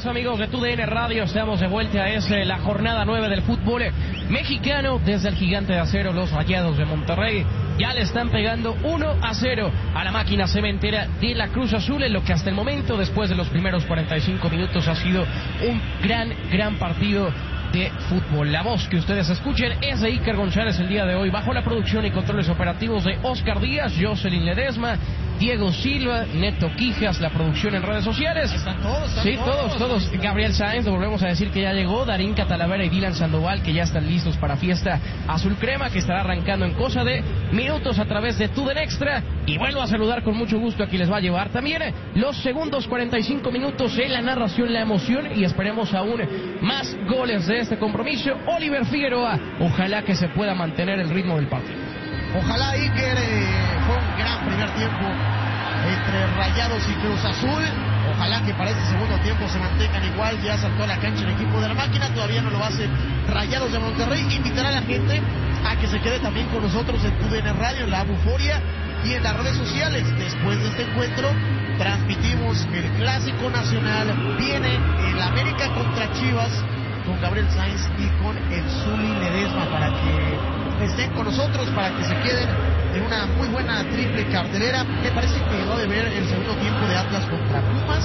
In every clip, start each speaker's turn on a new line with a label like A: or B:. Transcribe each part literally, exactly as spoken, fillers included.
A: tardes, amigos de T U D N Radio. Estamos de vuelta. Es eh, la jornada nueve del fútbol mexicano. Desde el Gigante de Acero, los Rayados de Monterrey ya le están pegando uno a cero a la máquina cementera de la Cruz Azul, en lo que hasta el momento, después de los primeros cuarenta y cinco minutos, ha sido un gran, gran partido de fútbol. La voz que ustedes escuchen es de Iker González el día de hoy, bajo la producción y controles operativos de Oscar Díaz, Jocelyn Ledesma, Diego Silva, Neto Quijas, la producción en redes sociales.
B: Están todos, están
A: sí, todos,
B: todos,
A: todos. Gabriel Sáenz, volvemos a decir que ya llegó, Darín Catalavera y Dylan Sandoval, que ya están listos para Fiesta Azul Crema, que estará arrancando en cosa de minutos a través de T U D N Extra. Y vuelvo a saludar con mucho gusto a quien les va a llevar también los segundos cuarenta y cinco minutos en la narración, la emoción, y esperemos aún más goles de este compromiso. Oliver Figueroa, ojalá que se pueda mantener el ritmo del partido.
B: Ojalá, Iker, eh, fue un gran primer tiempo entre Rayados y Cruz Azul. Ojalá que para este segundo tiempo se mantengan igual. Ya saltó a la cancha el equipo de la máquina, todavía no lo hace Rayados de Monterrey. Invitará a la gente a que se quede también con nosotros en T U D N Radio, en la Buforia y en las redes sociales. Después de este encuentro transmitimos el Clásico Nacional. Viene el América contra Chivas con Gabriel Sáenz y con el Zuli Ledesma, para que estén con nosotros, para que se queden en una muy buena triple cartelera. Me parece que quedó de ver el segundo tiempo de Atlas contra Pumas.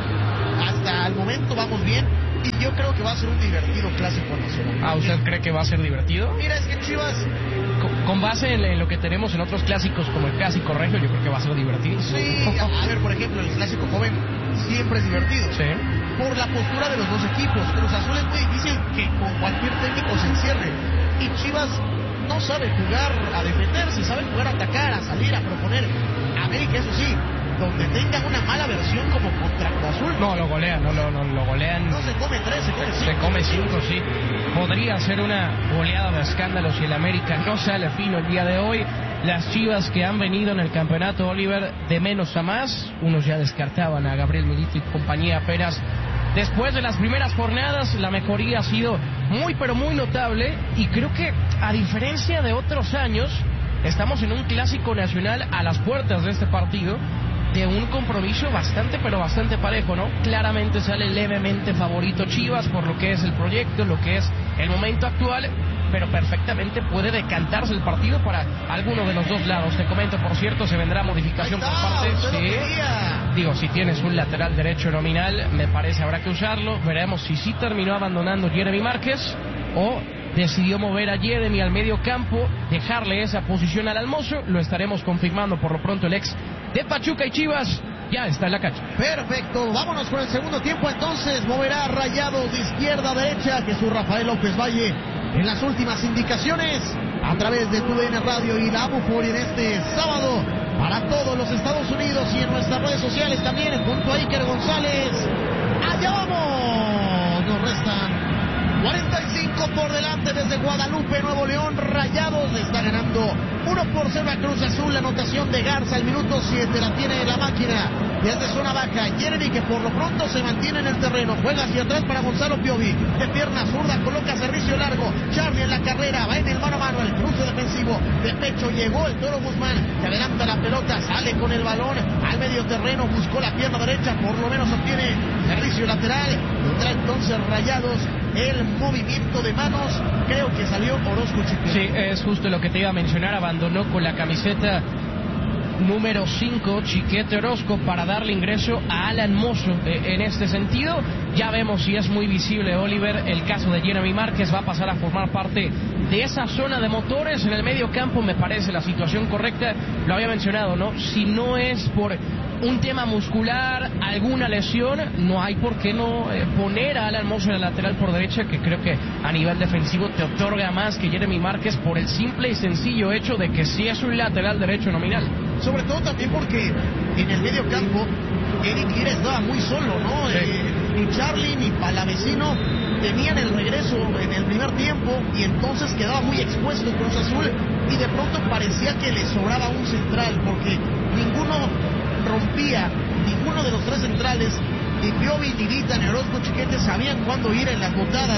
B: Hasta el momento vamos bien y yo creo que va a ser un divertido Clásico Nacional.
A: ¿Ah, usted cree que va a ser divertido?
B: Mira, es que Chivas,
A: Con, con base en, en lo que tenemos en otros clásicos como el Clásico Regio, yo creo que va a ser divertido.
B: sí, a ver, por ejemplo, el Clásico Joven siempre es divertido.
A: Sí.
B: Por la postura de los dos equipos. Cruz Azul es muy difícil que con cualquier técnico se encierre. Y Chivas no sabe jugar a defenderse, sabe jugar a atacar, a salir, a proponer. América, eso sí, donde tengan una mala versión como contra Cruz Azul.
A: No, lo golean, no, no, no lo golean.
B: No se come tres, se come cinco.
A: Se come cinco, sí. Podría ser una goleada de escándalo si el América no sale fino el día de hoy. Las Chivas que han venido en el campeonato, Oliver, de menos a más. Unos ya descartaban a Gabriel Milito y compañía apenas después de las primeras jornadas. La mejoría ha sido muy pero muy notable, y creo que a diferencia de otros años, estamos en un Clásico Nacional a las puertas de este partido, de un compromiso bastante pero bastante parejo, ¿no? Claramente sale levemente favorito Chivas por lo que es el proyecto, lo que es el momento actual, pero perfectamente puede decantarse el partido para alguno de los dos lados. Te comento, por cierto, se vendrá modificación por parte de... Digo, si tienes un lateral derecho nominal, me parece habrá que usarlo. Veremos si sí terminó abandonando Jeremy Márquez o decidió mover a Jeremy al medio campo, dejarle esa posición al Almozo. Lo estaremos confirmando por lo pronto. El ex de Pachuca y Chivas ya está en la cancha.
B: Perfecto, vámonos con el segundo tiempo entonces. Moverá Rayados de izquierda a derecha, Jesús Rafael López Valle en las últimas indicaciones a través de T U D N Radio y la Buforia en este sábado para todos los Estados Unidos y en nuestras redes sociales también, junto a Iker González. Allá vamos, nos restan cuarenta y cinco por delante desde Guadalupe, Nuevo León. Rayados le está ganando uno por cero a Cruz Azul. La anotación de Garza, el minuto siete, la tiene la máquina desde zona baja. Jeremy, que por lo pronto se mantiene en el terreno, juega hacia atrás para Gonzalo Piovi, de pierna zurda, coloca servicio largo. Charlie en la carrera, va en el mano a mano, el cruce defensivo, de pecho llegó el Toro Guzmán, que adelanta la pelota, sale con el balón al medio terreno, buscó la pierna derecha, por lo menos obtiene servicio lateral. Tendrá entonces Rayados el movimiento de manos. Creo que salió Orozco Chiquete.
A: Sí, es justo lo que te iba a mencionar. Abandonó con la camiseta número cinco Chiquete Orozco para darle ingreso a Alan Mozo. Eh, en este sentido, ya vemos si es muy visible, Oliver, el caso de Jeremy Márquez. Va a pasar a formar parte de esa zona de motores en el medio campo. Me parece la situación correcta. Lo había mencionado, ¿no? Si no es por un tema muscular, alguna lesión, no hay por qué no eh, poner a Alan Mozo en el lateral por derecha, que creo que a nivel defensivo te otorga más que Jeremy Márquez, por el simple y sencillo hecho de que sí es un lateral derecho nominal.
B: Sobre todo también porque en el medio campo Eric Lira estaba muy solo, ¿no?
A: Sí.
B: Eh, ni Charlie ni Palavecino tenían el regreso en el primer tiempo y entonces quedaba muy expuesto Cruz Azul y de pronto parecía que le sobraba un central porque ninguno rompía, ninguno de los tres centrales, ni Piovi, ni Vita, ni Orozco Chiquete sabían cuándo ir en las botadas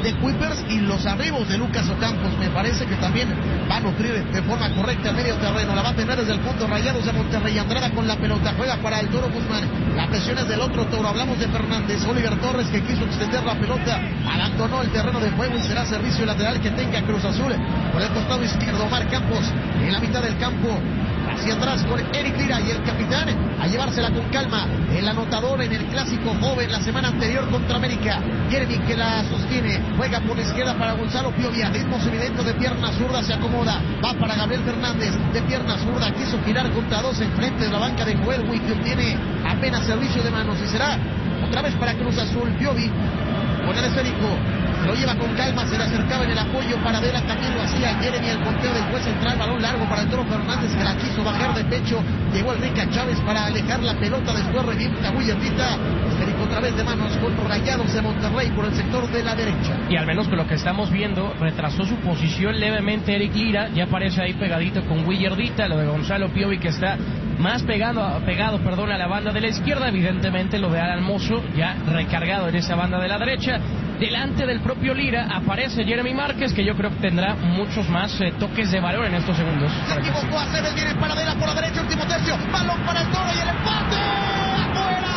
B: de Kuipers y los arribos de Lucas Ocampos. Me parece que también va a nutrir de forma correcta el medio terreno. La va a tener desde el punto Rayados de Monterrey. Andrada con la pelota, juega para el Toro Guzmán. La presión es del otro Toro. Hablamos de Fernández. Oliver Torres, que quiso extender la pelota, abandonó el terreno de juego y será servicio lateral que tenga Cruz Azul. Por el costado izquierdo, Omar Campos en la mitad del campo. Hacia atrás con Eric Lira y el capitán a llevársela con calma. El anotador en el clásico joven la semana anterior contra América. Jeremy, que la sostiene, juega por la izquierda para Gonzalo Piovia. Ritmo semideto de pierna zurda, se acomoda. Va para Gabriel Fernández de pierna zurda. Quiso girar contra dos en frente de la banca de Joel Wick, que obtiene apenas servicio de manos. Y será otra vez para Cruz Azul. Piovi con el esférico. Lo lleva con calma, se le acercaba en el apoyo para Vela, también lo hacía Jeremy, el portero del juez central, balón largo para el Toro Fernández, que la quiso bajar de pecho, llegó Enrique Chávez para alejar la pelota, después revienta Willardita, esférico otra vez de manos con Rayados de Monterrey por el sector de la derecha.
A: Y al menos con lo que estamos viendo, retrasó su posición levemente Eric Lira, ya aparece ahí pegadito con Willardita, lo de Gonzalo Piovi que está más pegado, pegado perdón, a la banda de la izquierda, evidentemente lo de Alan Mozo ya recargado en esa banda de la derecha. Delante del propio Lira aparece Jeremy Márquez, que yo creo que tendrá muchos más eh, toques de valor en estos segundos.
B: Se equivocó a Aceves, viene para Vela por la derecha, último tercio, balón para el Toro y el empate. ¡Afuera!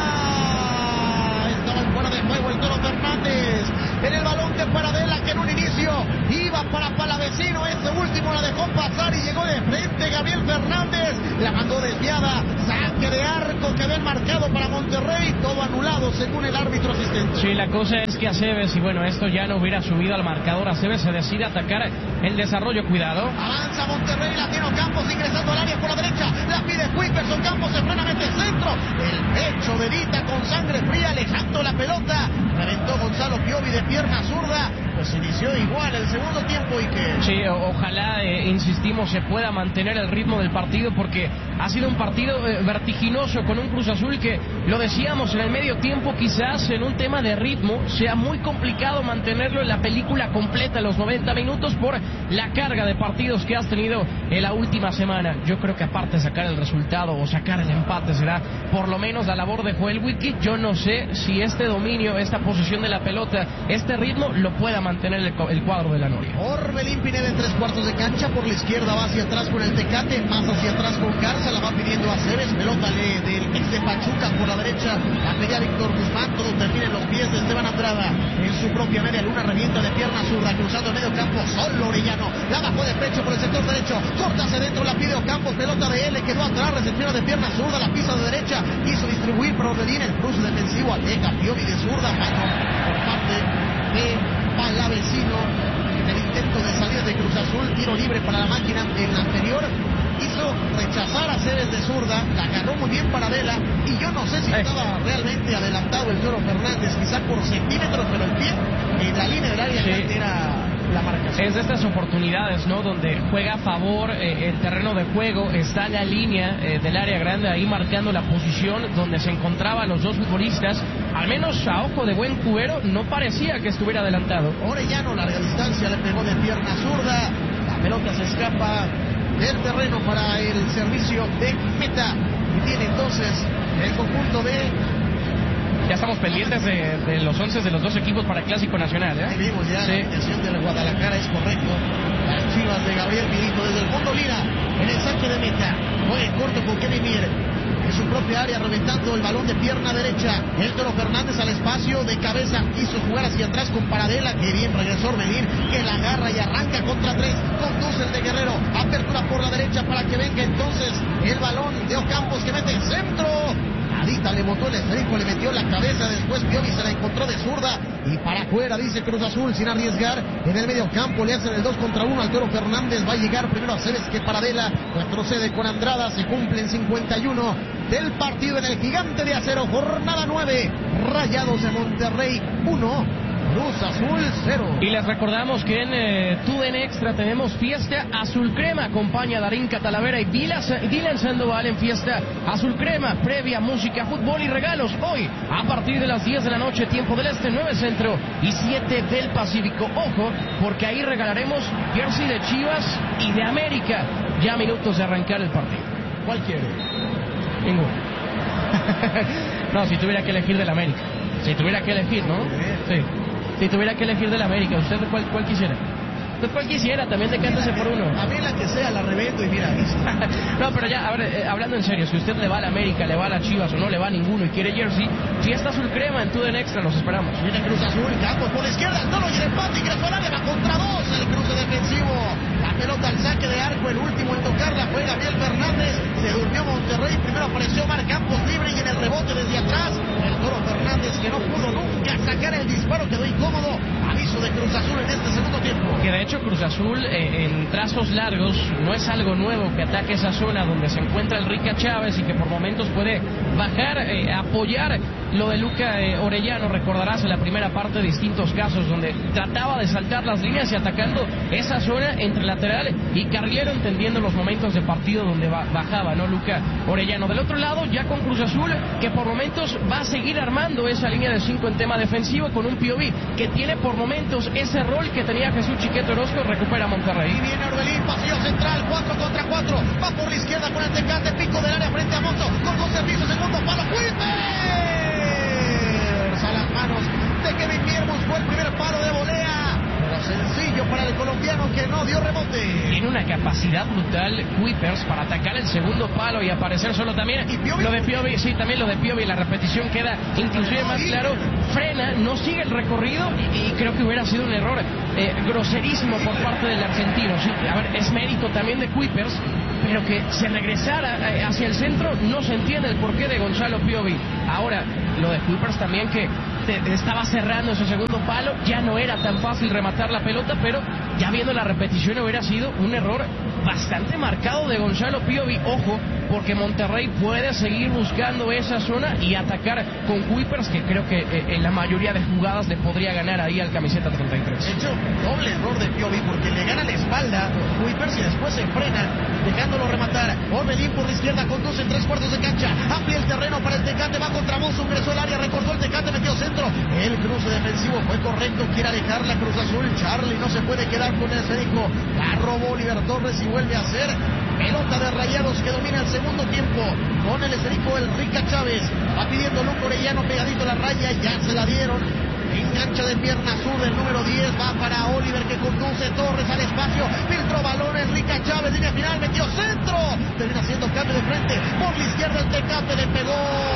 B: Estaba en fuera de juego el Toro Fernández. En el balón de Paradela, que en un inicio iba para Palavecino, ese último la dejó pasar y llegó de frente Gabriel Fernández, la mandó desviada, saque de arco que ven marcado para Monterrey, todo anulado según el árbitro asistente.
A: Sí, la cosa es que Aceves, y bueno, esto ya no hubiera subido al marcador, Aceves se decide a atacar el desarrollo, cuidado.
B: Avanza Monterrey, la tiene Ocampos ingresando al área por la derecha, la pide Kuipers, Ocampos se frena, mete el centro, el pecho de Dita con sangre fría, alejando la pelota, reventó Gonzalo Piovi de pierna zurda, pues inició igual el segundo tiempo y que...
A: Sí, o ojalá, eh, insistimos, se pueda mantener el ritmo del partido porque ha sido un partido eh, vertiginoso con un Cruz Azul que, lo decíamos, en el medio tiempo quizás en un tema de ritmo sea muy complicado mantenerlo en la película completa, los noventa minutos, por la carga de partidos que has tenido en la última semana. Yo creo que aparte de sacar el resultado o sacar el empate será por lo menos la labor de Joel Wiki. Yo no sé si este dominio, esta posición de la pelota, este ritmo lo pueda mantener el, el cuadro de la Noria.
B: Orbelín Pineda en tres cuartos de cancha, por la izquierda va hacia atrás con el Tecate, más hacia atrás con Garza, la va pidiendo a Aceves, pelota le, del ex de Pachuca por la derecha, la pedía Víctor Guzmán, todo termina en los pies de Esteban Andrada, en su propia media luna, revienta de pierna zurda, cruzando el medio campo, solo Orellano, la bajó de pecho por el sector derecho, corta hacia dentro, la pide Ocampos, pelota de él, le quedó atrás, recepciona de pierna zurda, la pisa de derecha, quiso distribuir, pero Ordelín, el cruce defensivo, aleja Piovi de zurda, mano por parte de Palavecino, en el intento de salir de Cruz Azul, tiro libre para la máquina en la anterior, hizo rechazar a Aceves de zurda, la agarró muy bien para Vela, y yo no sé si estaba realmente adelantado el Toro Fernández, quizá por centímetros, pero el pie en la línea del área sí era la marcación.
A: Es de estas oportunidades, ¿no?, donde juega a favor eh, el terreno de juego, está en la línea eh, del área grande, ahí marcando la posición donde se encontraban los dos futbolistas, al menos a ojo de buen cubero, no parecía que estuviera adelantado.
B: Orellano, larga distancia, le pegó de pierna zurda, la pelota se escapa del terreno para el servicio de meta, y tiene entonces el conjunto de...
A: Ya estamos pendientes de, de los once de los dos equipos para el Clásico Nacional, ¿eh?
B: Ahí vimos ya sí. La alineación de la Guadalajara, es correcto. Las Chivas de Gabriel Milito desde el fondo Lira, en el saque de meta, juega corto con Kevin Mier, en su propia área, reventando el balón de pierna derecha. El Toro Fernández al espacio, de cabeza, quiso jugar hacia atrás con Paradela, que bien regresó Orbelín, que la agarra y arranca contra tres, conduce el de Guerrero, apertura por la derecha para que venga entonces el balón de Ocampos, que mete el centro. Adita le botó el esférico, le metió la cabeza, después Piovi se la encontró de zurda y para afuera, dice Cruz Azul, sin arriesgar. En el medio campo le hacen el dos contra uno al Toro Fernández, va a llegar primero a Aceves que Paradela, retrocede con Andrada, se cumplen cincuenta y uno del partido en el Gigante de Acero, jornada nueve, Rayados de Monterrey uno, Cruz Azul cero.
A: Y les recordamos que en eh, T U D N Extra tenemos fiesta azul crema, acompaña a Darín Catalavera y Dylan Sandoval en fiesta azul crema, previa, música, fútbol y regalos, hoy a partir de las diez de la noche, tiempo del este, nueve centro y siete del Pacífico. Ojo, porque ahí regalaremos jersey de Chivas y de América, ya minutos de arrancar el partido.
B: ¿Cuál quiere?
A: Ninguno. No, si tuviera que elegir del América, si tuviera que elegir, ¿no? Sí. Si tuviera que elegir del América, ¿usted cuál, cuál quisiera? ¿Usted cuál quisiera? También decántese por uno.
B: A mí la que sea, la revendo y mira.
A: No, pero ya, a ver, eh, hablando en serio, si usted le va a la América, le va a las Chivas o no le va a ninguno y quiere jersey, si está azul crema en Tuden Extra, los esperamos.
B: Viene Cruz Azul, Campos por la izquierda, no lo lleva empate, ingresó al área, va contra dos, el cruce defensivo. La pelota al saque de arco, el último en tocarla fue Gabriel Fernández. Se durmió Monterrey, primero apareció Mar Campos libre y en el rebote desde atrás, el Toro Fernández que no pudo nunca sacar el disparo, quedó incómodo. Aviso de Cruz Azul en este segundo tiempo.
A: Que de hecho Cruz Azul eh, en trazos largos no es algo nuevo que ataque esa zona donde se encuentra el Rica Chávez y que por momentos puede bajar, eh, apoyar lo de Luca eh, Orellano. Recordarás en la primera parte distintos casos donde trataba de saltar las líneas y atacando esa zona entre lateral y carrilero, entendiendo los momentos de partido donde ba bajaba, ¿no? Luca Orellano. Del otro lado, ya con Cruz Azul, que por momentos va a seguir armando esa línea de cinco en tema defensivo con un P O V que tiene por momentos ese rol que tenía Jesús Chiquete Orozco. Recupera Monterrey.
B: Y viene Orbelín, pasillo central, cuatro contra cuatro, va por la izquierda con el Tecate, pico del área frente a Monto, con dos servicios, segundo palo, Kuipers a las manos de Kevin Mier, buscó el primer palo de volea, pero sencillo para el colombiano que no dio rebote.
A: Tiene una capacidad brutal Kuipers para atacar el segundo palo y aparecer solo también.
B: ¿Y Piovi?
A: Lo de Piovi, sí, también lo de Piovi, la repetición queda inclusive más claro. Frena, no sigue el recorrido y, y creo que hubiera sido un error eh, groserísimo por parte del argentino. Sí, a ver, es mérito también de Kuipers, pero que se regresara eh, hacia el centro, no se entiende el porqué de Gonzalo Piovi. Ahora, lo de Kuipers también, que te, estaba cerrando ese segundo palo, ya no era tan fácil rematar la pelota, pero ya viendo la repetición hubiera sido un error bastante marcado de Gonzalo Piovi. Ojo, porque Monterrey puede seguir buscando esa zona y atacar con Kuipers, que creo que eh, en la mayoría de jugadas le podría ganar ahí al camiseta treinta y tres.
B: De hecho, doble error de Piovi porque le gana la espalda Kuipers y después se frena, dejándolo rematar. Orbelín por la izquierda, conduce en tres cuartos de cancha, amplia el terreno para el Tecate, va contra Mozo, ingresó al área, recortó el Tecate, metió centro. El cruce defensivo fue correcto, quiere alejar la Cruz Azul. Charlie no se puede quedar con el esférico, la robó Oliver Torres y vuelve a hacer pelota de Rayados que domina el segundo tiempo. Con el esférico el Rica Chávez, va pidiendo Luco Orellano pegadito a la raya, ya se la dieron. Engancha de pierna sur del número diez, va para Oliver que conduce, Torres al espacio, filtró balón Enrique Chávez, línea final, metió centro, termina haciendo cambio de frente, por la izquierda el Tecate le pegó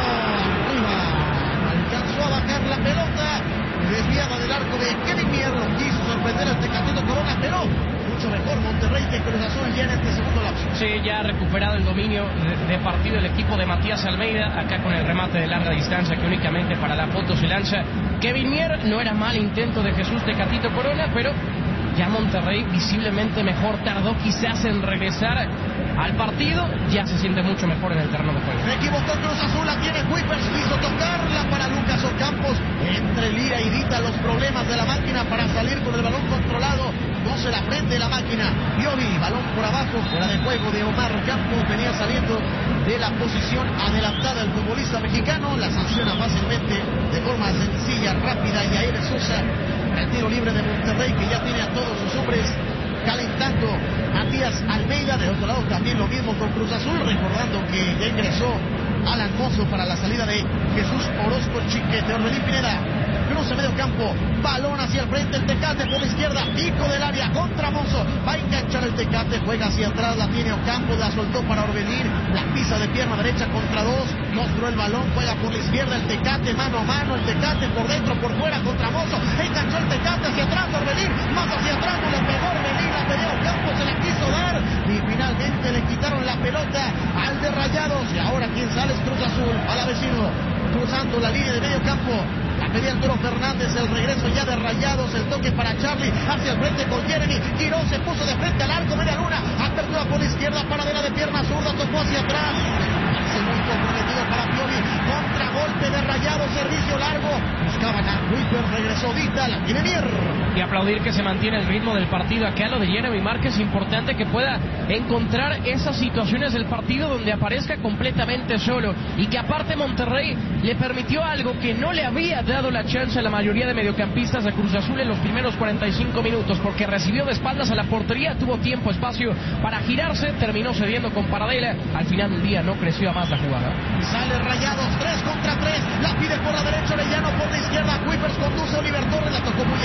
B: arriba, alcanzó a bajar la pelota, desviada del arco de Kevin Mier, quiso sorprender al Tecatito Corona, pero mucho mejor Monterrey que Cruz Azul ya en este segundo lapso.
A: Sí, ya ha recuperado el dominio de, de partido el equipo de Matías Almeida, acá con el remate de larga distancia que únicamente para la foto se lanza Kevin Mier. No era mal intento de Jesús Tecatito Corona, pero ya Monterrey visiblemente mejor, tardó quizás en regresar al partido, ya se siente mucho mejor en el terreno de juego.
B: Se equivocó Cruz Azul, la tiene Kuipers, quiso tocarla para Lucas Ocampos, entre Lira y Dita los problemas de la máquina para salir con el balón controlado, no se la prende la máquina, Piovi, balón por abajo, fuera de juego de Omar Campos, venía saliendo de la posición adelantada el futbolista mexicano, la sanciona fácilmente, de forma sencilla, rápida, y Yair Sosa, el tiro libre de Monterrey que ya tiene a todos sus hombres calentando. Matías Almeida, de otro lado también lo mismo con Cruz Azul, recordando que ya ingresó Alan Mozo para la salida de Jesús Orozco el Chiquete. Orbelín Pineda, cruce medio campo, balón hacia el frente, el Tecate por la izquierda, pico del área contra Mozo, va a enganchar el Tecate, juega hacia atrás, la tiene Ocampo, la soltó para Orbelín, la pisa de pierna derecha contra dos, mostró el balón, juega por la izquierda el Tecate, mano a mano, el Tecate por dentro, por fuera contra Mozo, enganchó el Tecate hacia atrás, Orbelín, más hacia atrás, no le pegó Orbelín, la pedía Ocampo, se la quiso dar, y finalmente le quitaron la pelota al de Rayados, y ahora quien sale es Cruz Azul, a la vecino, cruzando la línea de medio campo, la pedía el Toro Fernández, el regreso ya de Rayados, el toque para Charlie, hacia el frente con Jeremy, giró, se puso de frente al arco, media luna, apertura por la izquierda, paradera de pierna zurda, tocó hacia atrás, se muy comprometido para Piovi, contragolpe de Rayados, servicio largo, buscaban a Kuipers, regresó Dita, la tiene Mier.
A: Y aplaudir que se mantiene el ritmo del partido. Acá lo de Jeremy Márquez, importante que pueda encontrar esas situaciones del partido donde aparezca completamente solo, y que aparte Monterrey le permitió algo que no le había dado la chance a la mayoría de mediocampistas de Cruz Azul en los primeros cuarenta y cinco minutos, porque recibió de espaldas a la portería, tuvo tiempo, espacio para girarse, terminó cediendo con Paradela, al final del día no creció a más la jugada.
B: Sale Rayados, tres contra tres, la pide por la derecha Orellano, por la izquierda Kuipers, conduce Oliver Torres, la tocó muy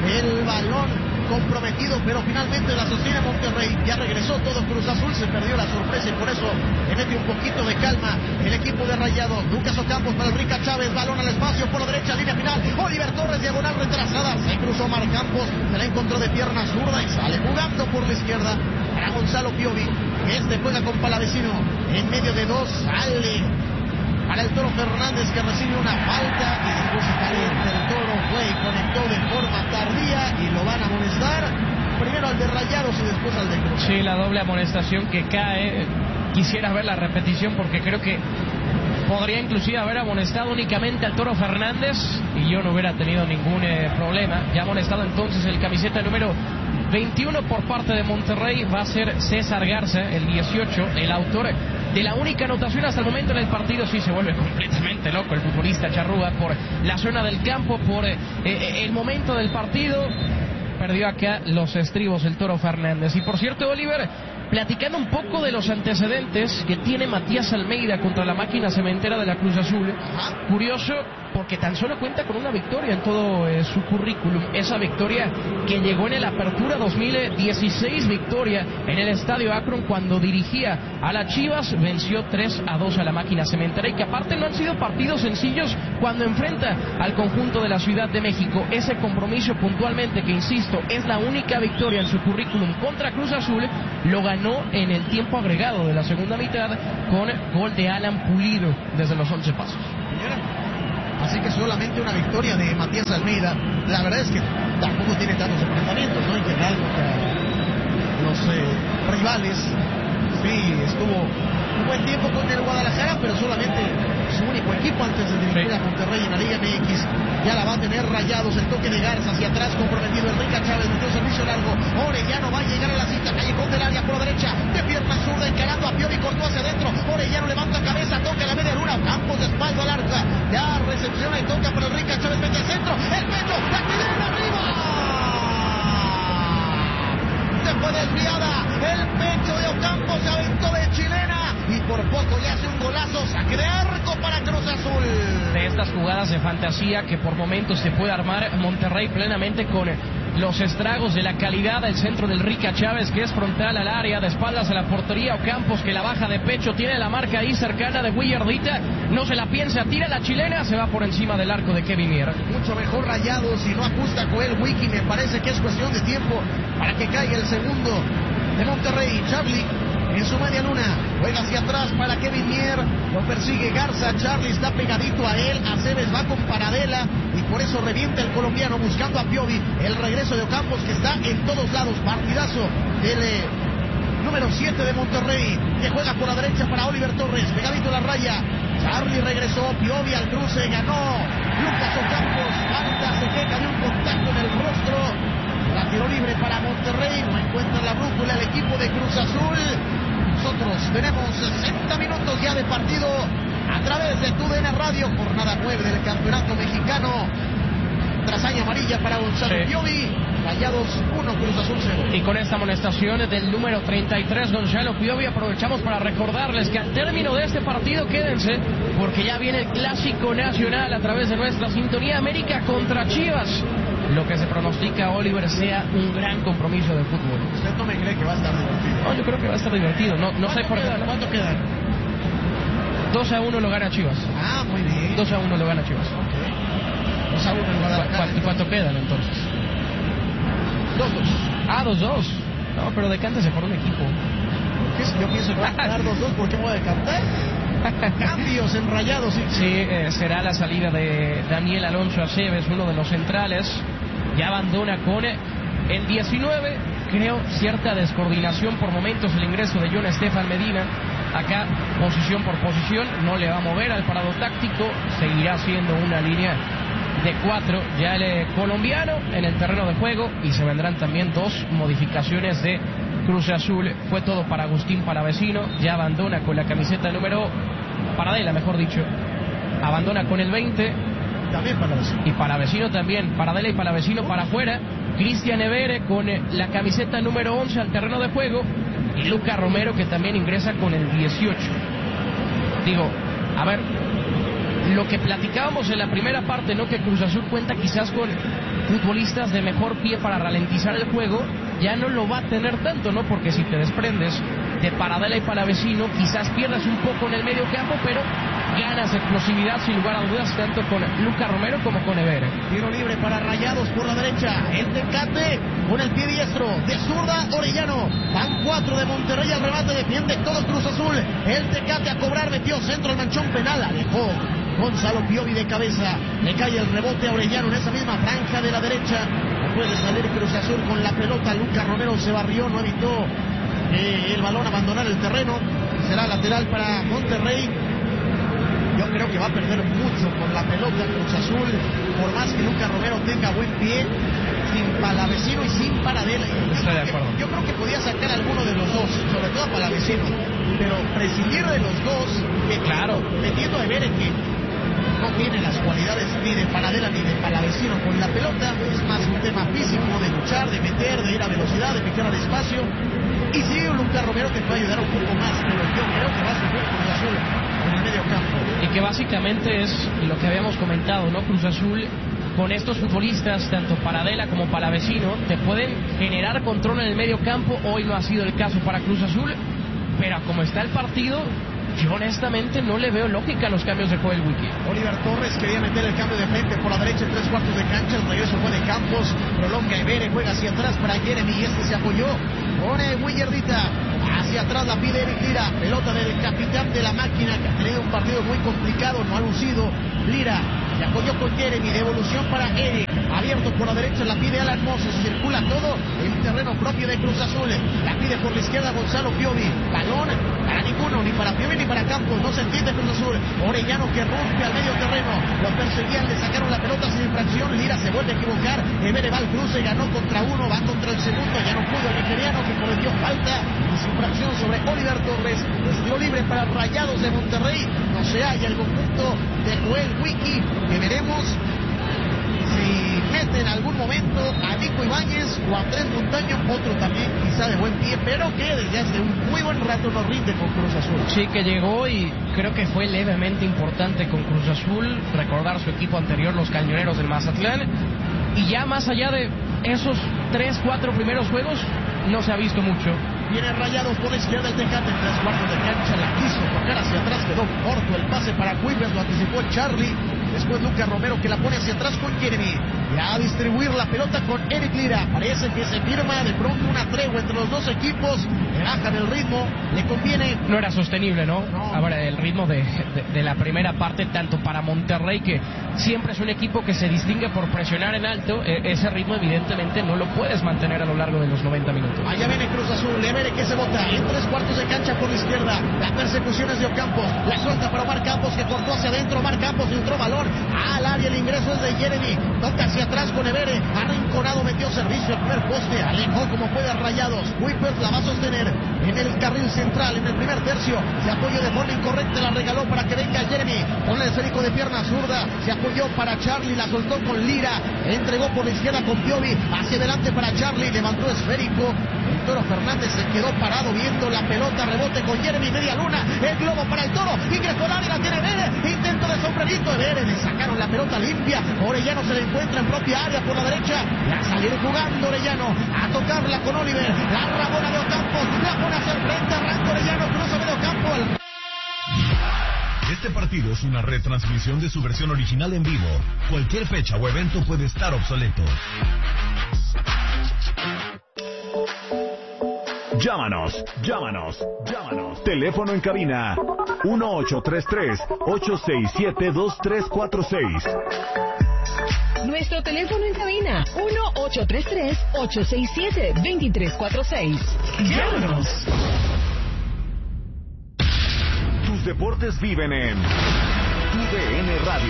B: el balón comprometido, pero finalmente la sostiene Monterrey. Ya regresó todo Cruz Azul, se perdió la sorpresa y por eso le mete un poquito de calma el equipo de Rayados. Lucas Ocampos para el Rica Chávez, balón al espacio por la derecha, línea final. Oliver Torres, diagonal retrasada, se cruzó Mar Campos, se la encontró de pierna zurda y sale jugando por la izquierda para Gonzalo Piovi. Este juega con Palavecino en medio de dos, sale para el Toro Fernández, que recibe una falta y después se calienta el Toro, fue y conectó de forma tardía y lo van a amonestar. Primero al de Rayados y después al de Cruz.
A: Sí, la doble amonestación que cae. Quisiera ver la repetición porque creo que podría inclusive haber amonestado únicamente al Toro Fernández y yo no hubiera tenido ningún eh, problema. Ya amonestado entonces el camiseta número veintiuno por parte de Monterrey va a ser César Garza, el dieciocho, el autor de la única anotación hasta el momento en el partido. Sí, se vuelve completamente loco el futbolista Charrúa por la zona del campo, por eh, eh, el momento del partido. Perdió acá los estribos el Toro Fernández. Y por cierto, Oliver, platicando un poco de los antecedentes que tiene Matías Almeida contra la máquina cementera de la Cruz Azul. Curioso, porque tan solo cuenta con una victoria en todo eh, su currículum. Esa victoria que llegó en el Apertura dos mil dieciséis, victoria en el Estadio Akron cuando dirigía a las Chivas, venció tres a dos a la máquina cementera y que aparte no han sido partidos sencillos cuando enfrenta al conjunto de la Ciudad de México. Ese compromiso puntualmente, que insisto, es la única victoria en su currículum contra Cruz Azul, lo ganó en el tiempo agregado de la segunda mitad con gol de Alan Pulido desde los once pasos.
B: Así que solamente una victoria de Matías Almeida. La verdad es que tampoco tiene tantos enfrentamientos, ¿no? En general contra los eh, rivales. Sí, estuvo un buen tiempo con el Guadalajara, pero solamente su único equipo antes de dirigir a Monterrey en la Liga M X. Ya la va a tener Rayados, el toque de Garza hacia atrás comprometido. Enrique Chávez metió servicio largo. Orellano va a llegar a la cinta, callejón del área por la derecha, de pierna zurda encarando a Piovi, cortó hacia adentro. Orellano levanta cabeza, toca la media luna, Campos de espalda al arca. Ya recepciona y toca para Enrique Chávez, mete al centro, el pecho, la chilena arriba. Se fue desviada, el pecho de Ocampo se aventó de chilena y por poco le hace un golazo, saque de arco para Cruz Azul.
A: De estas jugadas de fantasía que por momentos se puede armar Monterrey plenamente con los estragos de la calidad del centro del Rica Chávez, que es frontal al área, de espaldas a la portería. Ocampos, que la baja de pecho, tiene la marca ahí cercana de Willardita, no se la piensa, tira la chilena, se va por encima del arco de Kevin Mier.
B: Mucho mejor Rayados y no ajusta Joel Wiki, me parece que es cuestión de tiempo para que caiga el segundo de Monterrey. Charlie en su media luna, juega hacia atrás para Kevin Mier, lo persigue Garza, Charlie está pegadito a él, Aceves va con Paradela y por eso revienta el colombiano buscando a Piovi. El regreso de Ocampos, que está en todos lados, partidazo del eh, número siete de Monterrey, que juega por la derecha para Oliver Torres, pegadito a la raya. Charlie regresó, Piovi al cruce, ganó Lucas Ocampos, falta, se queja de un contacto en el rostro. La tiro libre para Monterrey, no encuentra la brújula el equipo de Cruz Azul. Nosotros tenemos sesenta minutos ya de partido a través de Tu D N Radio, jornada nueve del Campeonato Mexicano. Trazaña amarilla para Gonzalo sí. Piovi, Rayados uno, Cruz Azul cero.
A: Y con esta amonestación del número treinta y tres, Gonzalo Piovi, aprovechamos para recordarles que al término de este partido, quédense, porque ya viene el Clásico Nacional a través de nuestra sintonía, América contra Chivas. Lo que se pronostica, Oliver, sea un gran compromiso de fútbol.
B: ¿Usted no me cree que va a estar divertido?
A: No, yo creo que va a estar divertido. No, no sé por qué.
B: ¿Cuánto quedan?
A: dos a uno lo gana Chivas.
B: Ah, muy bien.
A: dos a uno lo gana Chivas.
B: Okay. dos a uno en Guadalajara.
A: ¿Cuánto, ¿Cuánto quedan entonces?
B: dos dos.
A: Ah, dos dos. No, pero decántese por un equipo.
B: ¿Qué es? Yo pienso que va a quedar dos dos. ¿Por qué me voy a decantar? Cambios en Rayados. Sí,
A: sí eh, será la salida de Daniel Alonso Aceves, uno de los centrales. Ya abandona con el diecinueve. Creo cierta descoordinación por momentos el ingreso de John Estefan Medina. Acá posición por posición, no le va a mover al parado táctico, seguirá siendo una línea de cuatro ya el eh, colombiano en el terreno de juego, y se vendrán también dos modificaciones de Cruz Azul. Fue todo para Agustín Palavecino, ya abandona con la camiseta número Paradela, mejor dicho, abandona con el veinte.
B: También Palavecino.
A: Y Palavecino también, Paradela y Palavecino para afuera. Cristian Evere con la camiseta número once al terreno de juego, y Luca Romero, que también ingresa con el dieciocho. Digo, a ver, lo que platicábamos en la primera parte, ¿no? Que Cruz Azul cuenta quizás con futbolistas de mejor pie para ralentizar el juego, ya no lo va a tener tanto, ¿no? Porque si te desprendes de Paradela y Palavecino, quizás pierdas un poco en el medio campo, pero ganas explosividad sin lugar a dudas, tanto con Luca Romero como con Evere.
B: Tiro libre para Rayados por la derecha, el Tecate con el pie diestro, de zurda Orellano, van cuatro de Monterrey al remate, defiende todo Cruz Azul, el Tecate a cobrar, metió centro al manchón penal, alejó Gonzalo Piovi de cabeza, le cae el rebote a Orellano en esa misma franja de la derecha, no puede salir Cruz Azul con la pelota, Luca Romero se barrió, no evitó eh, el balón abandonar el terreno, será lateral para Monterrey. Yo creo que va a perder mucho por la pelota Cruz Azul, por más que Luca Romero tenga buen pie, sin Palavecino y sin Paradela.
A: Estoy de acuerdo.
B: Yo creo que podía sacar alguno de los dos, sobre todo a Palavecino, pero prescindir de los dos, que
A: claro,
B: metiendo a Evere que no tiene las cualidades ni de Paradela ni de Palavecino con la pelota, es más un tema físico, de luchar, de meter, de ir a velocidad, de picar al espacio, y sí, Luca Romero que puede ayudar un poco más, pero yo creo que va a sufrir Cruz Azul en el medio campo.
A: Y que básicamente es lo que habíamos comentado, ¿no? Cruz Azul, con estos futbolistas, tanto Paradela como Palavecino, te pueden generar control en el medio campo. Hoy no ha sido el caso para Cruz Azul, pero como está el partido, yo honestamente no le veo lógica a los cambios de Joel Wiki.
B: Oliver Torres quería meter el cambio de frente por la derecha en tres cuartos de cancha, el regreso fue de Campos, prolonga Evere, juega hacia atrás para Jeremy y este se apoyó, pone Willardita, hacia atrás la pide Eric Lira, pelota del capitán de la máquina que ha tenido un partido muy complicado, no ha lucido, Lira se apoyó con Jeremy, devolución para Eric, abierto por la derecha, la pide Alan Moses, circula todo el terreno propio de Cruz Azul, la pide por la izquierda Gonzalo Piovi, balón para ninguno, ni para Piovi ni para Campos, no se entiende Cruz Azul, Orellano que rompe al medio terreno, lo perseguían, le sacaron la pelota sin infracción, Lira se vuelve a equivocar, Evere va al cruce, ganó contra uno, va contra el segundo, ya no pudo el nigeriano que cometió falta, y sin infracción sobre Oliver Torres, es tiro libre para Rayados de Monterrey, no se halla el conjunto de Joel Wiki, que veremos si mete en algún momento a Nico Ibáñez o a Andrés Montaño, otro también quizá de buen pie, pero que desde hace un muy buen rato no rinde con Cruz Azul.
A: Sí, que llegó y creo que fue levemente importante con Cruz Azul, recordar su equipo anterior, los Cañoneros del Mazatlán, y ya más allá de esos tres, cuatro primeros juegos, no se ha visto mucho.
B: Viene Rayados por la izquierda el Tecate en tres cuartos de cancha, la quiso tocar hacia atrás, quedó corto el pase para Cuivers, lo anticipó el Charlie, después Luca Romero que la pone hacia atrás con Jeremy, ya a distribuir la pelota con Eric Lira, parece que se firma de pronto una tregua entre los dos equipos, bajan el ritmo, le conviene.
A: No era sostenible, ¿no?
B: no.
A: Ahora el ritmo de, de, de la primera parte, tanto para Monterrey, que siempre es un equipo que se distingue por presionar en alto, eh, ese ritmo evidentemente no lo puedes mantener a lo largo de los noventa minutos.
B: Allá viene Cruz Azul, Evere que se bota en tres cuartos de cancha por la izquierda, las persecuciones de Ocampos, la suelta para Omar Campos que cortó hacia adentro, Omar Campos filtró balón al área, el ingreso es de Jeremy, toca hacia atrás con Evere, arrinconado, metió servicio al primer poste, alejó como puede a Rayados, Whippers la va a sostener en el carril central, en el primer tercio, se apoyó de forma incorrecta, la regaló para que venga Jeremy, con el esférico de pierna zurda, se apoyó para Charlie, la soltó con Lira, entregó por la izquierda con Piovi, hacia adelante para Charlie, levantó esférico, el Toro Fernández se quedó parado viendo la pelota, rebote con Jeremy, media luna, el globo para el Toro, ingresó al área, la tiene Evere, intento de sombrerito, Evere, le sacaron la pelota limpia, Orellano se le encuentra en propia área por la derecha, la salir jugando Orellano, a tocarla con Oliver, la rabona de Ocampos, la pone hacia el frente, arranca Orellano, cruza de Ocampos.
C: Este partido es una retransmisión de su versión original en vivo. Cualquier fecha o evento puede estar obsoleto. Llámanos, llámanos, llámanos. Teléfono en cabina uno ocho tres tres, ocho seis siete, dos tres cuatro seis.
D: Nuestro teléfono en cabina uno ocho tres tres, ocho seis siete, dos tres cuatro seis. Llámanos.
C: Tus deportes viven en Tu D N Radio.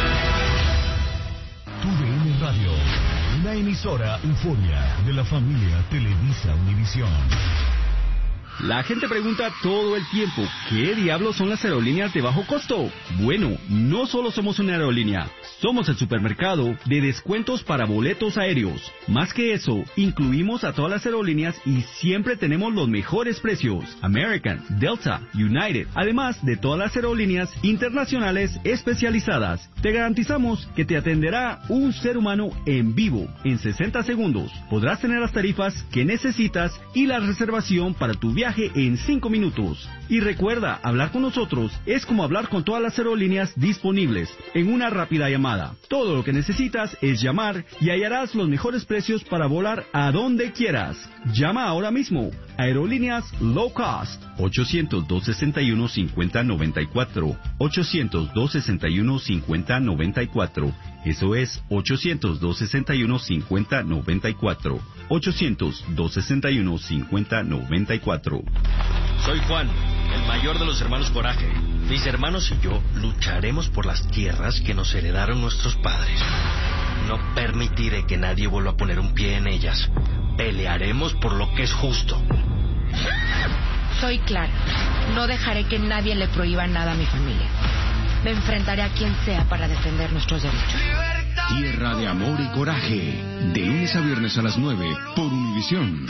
C: Tu D N Radio, una emisora Euforia de la familia Televisa Univisión.
E: La gente pregunta todo el tiempo, ¿qué diablos son las aerolíneas de bajo costo? Bueno, no solo somos una aerolínea, Somos el supermercado de descuentos para boletos aéreos. Más que eso, incluimos a todas las aerolíneas y siempre tenemos los mejores precios. American, Delta, United, además de todas las aerolíneas internacionales especializadas. Te garantizamos que te atenderá un ser humano en vivo en sesenta segundos. Podrás tener las tarifas que necesitas y la reservación para tu viaje en cinco minutos. Y recuerda, hablar con nosotros es como hablar con todas las aerolíneas disponibles en una rápida llamada. Todo lo que necesitas es llamar y hallarás los mejores precios para volar a donde quieras. Llama ahora mismo. Aerolíneas Low Cost. ochocientos, dos sesenta y uno, cincuenta noventa y cuatro. ochocientos, dos sesenta y uno, cincuenta noventa y cuatro. Eso es ochocientos, dos sesenta y uno, cincuenta noventa y cuatro. ochocientos, dos sesenta y uno, cincuenta noventa y cuatro.
F: Soy Juan, el mayor de los hermanos Coraje. Mis hermanos y yo lucharemos por las tierras que nos heredaron nuestros padres. No permitiré que nadie vuelva a poner un pie en ellas. Pelearemos por lo que es justo.
G: Soy Clara. No dejaré que nadie le prohíba nada a mi familia. Me enfrentaré a quien sea para defender nuestros derechos.
H: Tierra de amor y coraje. De lunes a viernes a las nueve por Univisión.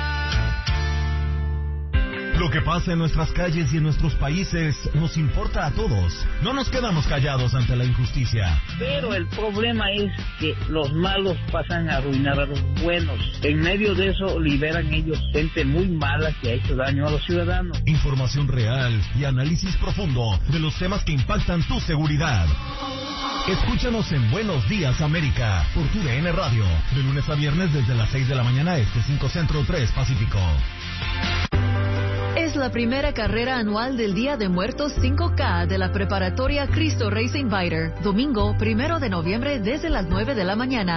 C: Lo que pasa en nuestras calles y en nuestros países nos importa a todos. No nos quedamos callados ante la injusticia.
I: Pero el problema es que los malos pasan a arruinar a los buenos. En medio de eso liberan ellos gente muy mala que ha hecho daño a los ciudadanos.
C: Información real y análisis profundo de los temas que impactan tu seguridad. Escúchanos en Buenos Días América por tu D N Radio. De lunes a viernes desde las seis de la mañana este, cinco Centro, tres Pacífico.
J: Es la primera carrera anual del Día de Muertos cinco K de la preparatoria Cristo Racing Fighter. Domingo, primero de noviembre desde las nueve de la mañana.